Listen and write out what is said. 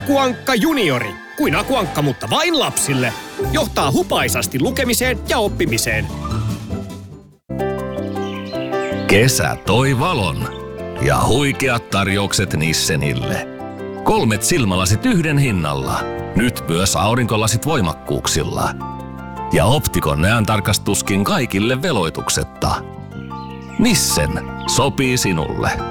Aku Ankka Juniori, kuin Aku Ankka, mutta vain lapsille. Johtaa hupaisasti lukemiseen ja oppimiseen. Kesä toi valon ja huikeat tarjoukset Nissenille. 3 silmälasit yhden hinnalla. Nyt myös aurinkolasit voimakkuuksilla. Ja Optikon näöntarkastuskin kaikille veloituksetta. Nissen sopii sinulle.